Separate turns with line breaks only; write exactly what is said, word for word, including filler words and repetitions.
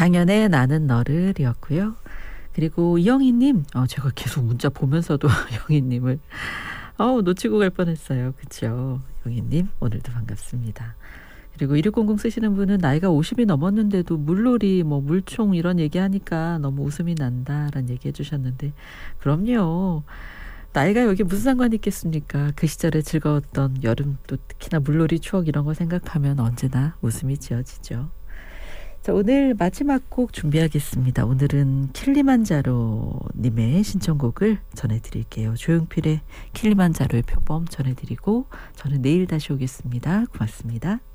장현의 나는 너를이었고요. 그리고 이영희님, 어, 제가 계속 문자 보면서도 영희님을 어, 놓치고 갈 뻔했어요. 그렇죠? 영희님 오늘도 반갑습니다. 그리고 일육공공 쓰시는 분은 나이가 오십이 넘었는데도 물놀이, 뭐 물총 이런 얘기하니까 너무 웃음이 난다라는 얘기 해주셨는데 그럼요. 나이가 여기 무슨 상관이 있겠습니까? 그 시절에 즐거웠던 여름, 또 특히나 물놀이 추억 이런 거 생각하면 언제나 웃음이 지어지죠. 자, 오늘 마지막 곡 준비하겠습니다. 오늘은 킬리만자로님의 신청곡을 전해드릴게요. 조용필의 킬리만자로의 표범 전해드리고 저는 내일 다시 오겠습니다. 고맙습니다.